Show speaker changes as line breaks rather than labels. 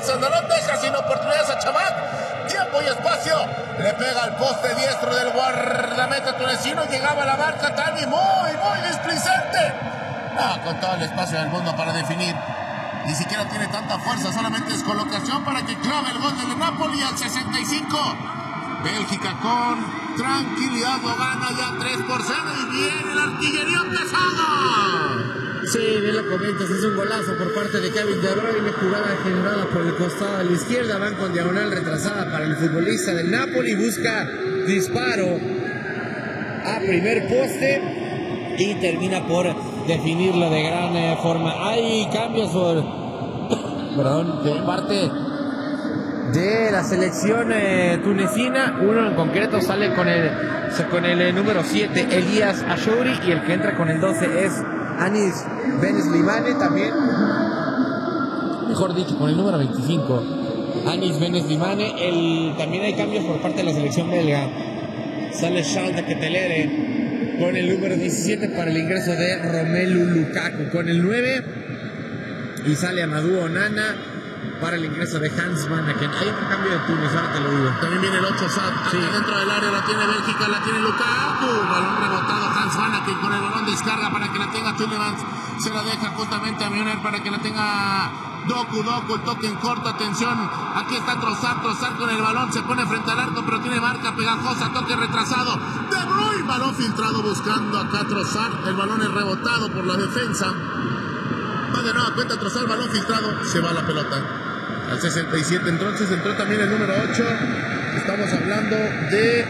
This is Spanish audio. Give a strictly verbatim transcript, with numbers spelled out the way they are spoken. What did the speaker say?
Jackson, no lo deja sin oportunidades a Chamak. Tiempo y espacio. Le pega al poste diestro del guardameta tunecino. Llegaba a la marca Tani, muy, muy displicente. No, con todo el espacio del mundo para definir. Ni siquiera tiene tanta fuerza, solamente es colocación para que clave el gol del Napoli al sesenta y cinco. Bélgica con tranquilidad lo gana ya tres por cero y viene el artillería pesado.
Sí, bien lo comentas, es un golazo por parte de Kevin De Bruyne, jugada generada por el costado a la izquierda, van con diagonal retrasada para el futbolista del Napoli, busca disparo a primer poste y termina por definirlo de gran eh, forma. Hay cambios por, perdón, de parte de la selección eh, tunecina. Uno en concreto sale con el, con el eh, número siete, Elías Achouri, y el que entra con el doce es Anis Beneslimane, también, mejor dicho, con el número veinticinco, Anis Beneslimane. El, también hay cambios por parte de la selección belga. Sale Charles de Ketelere con el número diecisiete para el ingreso de Romelu Lukaku con el nueve, y sale Amadou Onana para el ingreso de Hans Vanaken. Hay un cambio de Túnez, ahora te lo digo.
También viene el ocho, Sad, sí. Dentro del área la tiene Bélgica, la tiene Lukaku. Balón rebotado, Hans Vanaken con el balón descarga para que la tenga Tielemans. Se la deja justamente a Müller para que la tenga Doku. Doku, el toque en corto, atención. Aquí está Trossard, Trossard con el balón, se pone frente al arco, pero tiene marca pegajosa, toque retrasado. De Bruyne, balón filtrado buscando acá Trossard. El balón es rebotado por la defensa. Va de nueva cuenta Trossard, balón filtrado, se va la pelota. Al sesenta y siete, entonces entró también el número ocho. Estamos hablando de